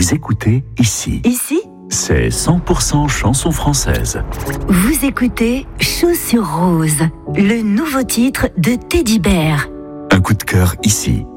Vous écoutez ici. Ici, C'est 100% chanson française. vous écoutez Chaud sur Rose, le nouveau titre de Teddy Bear. Un coup de cœur ici.